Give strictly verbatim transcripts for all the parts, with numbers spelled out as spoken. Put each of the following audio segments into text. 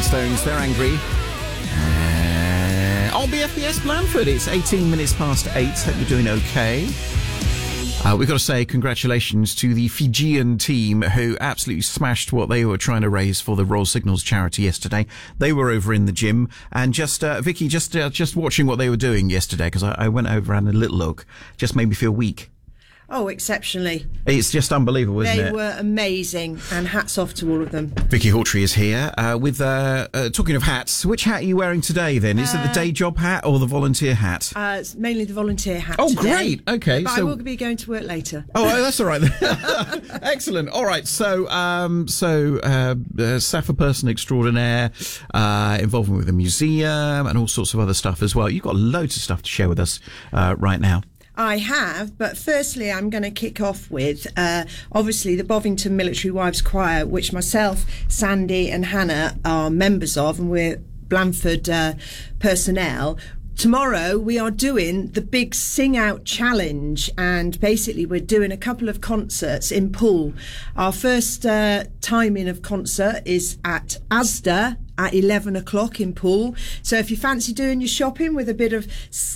Stones, they're angry. Uh, on B F B S Blandford, it's eighteen minutes past eight. Hope you're doing okay. Uh, we've got to say congratulations to the Fijian team who absolutely smashed what they were trying to raise for the Royal Signals charity yesterday. They were over in the gym, and just, uh, Vicky, just uh, just watching what they were doing yesterday, because I, I went over and had a little look, just made me feel weak. Oh, exceptionally. It's just unbelievable, isn't they it? They were amazing, and hats off to all of them. Vicky Hawtrey is here uh, with, uh, uh, talking of hats, which hat are you wearing today then? Is uh, it the day job hat or the volunteer hat? Uh, it's mainly the volunteer hat Oh, today. great. Okay. But so... I will be going to work later. Oh, that's all right. Excellent. All right. So, um, so, uh, uh Safa person extraordinaire, uh, involvement with the museum and all sorts of other stuff as well. You've got loads of stuff to share with us, uh, right now. I have, but firstly I'm going to kick off with uh, obviously the Bovington Military Wives Choir, which myself, Sandy and Hannah are members of, and we're Blandford uh, personnel. Tomorrow we are doing the big Sing Out Challenge, and basically we're doing a couple of concerts in Poole. Our first uh, timing of concert is at Asda at eleven o'clock in Poole. So if you fancy doing your shopping with a bit of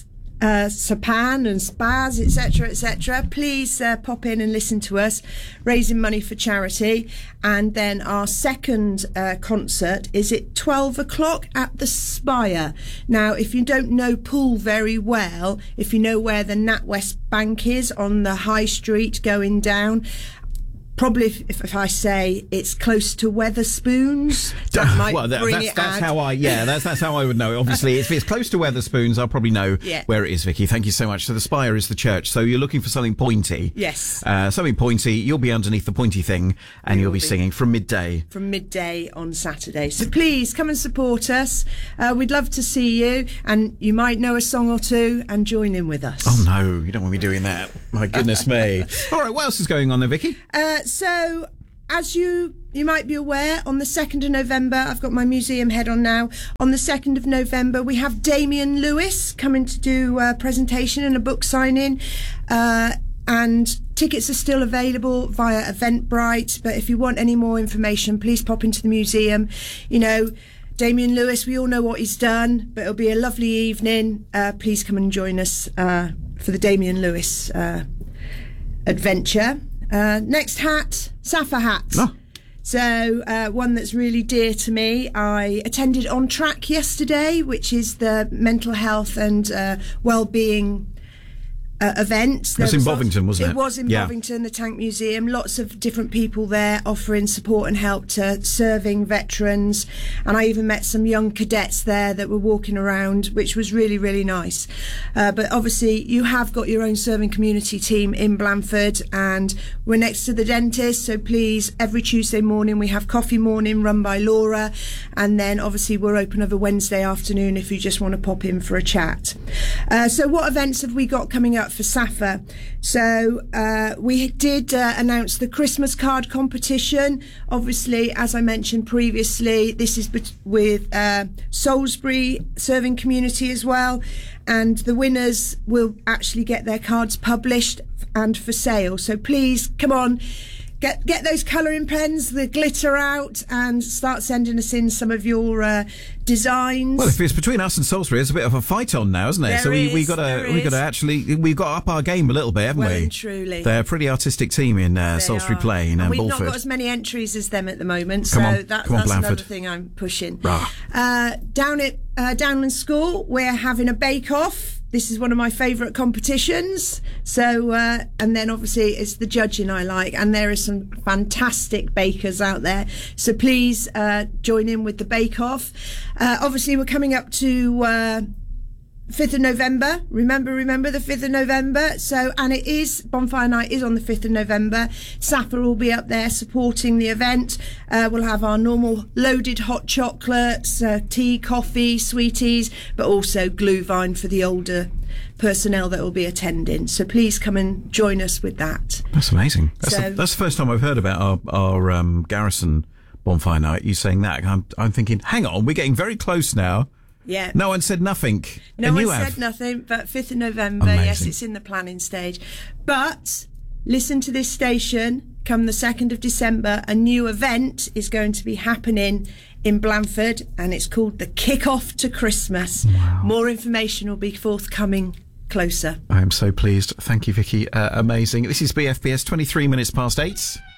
Uh, Sapan and Spaz, et cetera, et cetera, please uh, pop in and listen to us, raising money for charity. And then our second uh, concert is at twelve o'clock at the Spire. Now, if you don't know Poole very well, if you know where the NatWest Bank is on the High Street going down, probably if, if, if I say it's close to Weatherspoons, that might well, that, bring that's, it that's ad. how I, yeah, that's that's how I would know. Obviously, if it's close to Weatherspoons, I'll probably know yeah. where it is, Vicky. Thank you so much. So the Spire is the church. So you're looking for something pointy. Yes. Uh, something pointy. You'll be underneath the pointy thing, and We you'll will be, be singing from midday. From midday on Saturday. So please come and support us. Uh, we'd love to see you, and you might know a song or two and join in with us. Oh no, you don't want me doing that. My goodness me. All right, what else is going on there, Vicky? Uh, so... As you you might be aware, on the second of November, I've got my museum head on now, on the second of November we have Damian Lewis coming to do a presentation and a book signing, uh, and tickets are still available via Eventbrite, but if you want any more information, please pop into the museum. You know, Damian Lewis, we all know what he's done, but it'll be a lovely evening. Uh, please come and join us uh, for the Damian Lewis uh, adventure. Uh, next hat, Safa hat. Oh. So uh, one that's really dear to me. I attended On Track yesterday, which is the mental health and uh, well-being Uh, event. That's in Bovington, wasn't it? It was in yeah. Bovington, the Tank Museum. Lots of different people there offering support and help to serving veterans. And I even met some young cadets there that were walking around, which was really, really nice. Uh, but obviously, you have got your own serving community team in Blandford, and we're next to the dentist. So please, every Tuesday morning, we have coffee morning run by Laura. And then obviously, we're open over Wednesday afternoon if you just want to pop in for a chat. Uh, so what events have we got coming up for Safa? So uh, we did uh, announce the Christmas card competition. Obviously, as I mentioned previously, this is bet- with uh, Salisbury Serving Community as well, and the winners will actually get their cards published and for sale. So please, come on, Get get those colouring pens, the glitter out, and start sending us in some of your uh, designs. Well, if it's between us and Salisbury, it's a bit of a fight on now, isn't it? There so we is, we got to we got to actually we've got to up our game a little bit, haven't well we? And truly, they're a pretty artistic team in uh, They Salisbury are. Plain and, and we've Bulford. not got as many entries as them at the moment, Come so on, that, come on, that's Blandford. another thing I'm pushing. Rah. Uh, down at uh, Downland School, we're having a bake-off. This is one of my favourite competitions. So, uh, and then obviously it's the judging I like, and there are some fantastic bakers out there. So please uh, join in with the bake-off. Uh, obviously, we're coming up to uh, fifth of November. Remember, remember the fifth of November. So, and it is, Bonfire Night is on the fifth of November. Safa will be up there supporting the event. Uh, we'll have our normal loaded hot chocolates, uh, tea, coffee, sweeties, but also Glühwein for the older personnel that will be attending. So please come and join us with that. That's amazing. That's, So, the, that's the first time I've heard about our, our um, Garrison Bonfire Night. You saying that. I'm, I'm thinking, hang on, we're getting very close now. Yeah. No one said nothing. No and one you said have. nothing, but fifth of November, Amazing. yes, it's in the planning stage. But listen to this station come the second of December, a new event is going to be happening in Blandford, and it's called the Kick-Off to Christmas. Wow. More information will be forthcoming closer. I am so pleased. Thank you, Vicky. Uh, amazing. This is B F B S, twenty-three minutes past eight.